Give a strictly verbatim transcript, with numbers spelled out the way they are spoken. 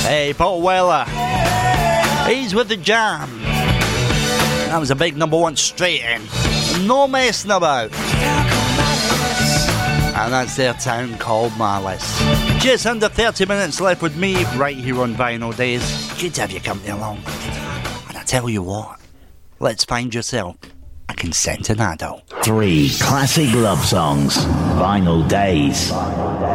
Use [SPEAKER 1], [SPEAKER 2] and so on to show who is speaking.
[SPEAKER 1] Hey, Paul Weller. He's with the Jam. That was a big number one straight in. No messing about. And that's their town called Malice. Just under thirty minutes left with me right here on Vinyl Days. Good to have you company along. And I tell you what, let's find yourself a consenting adult.
[SPEAKER 2] Three classic love songs. Vinyl Days.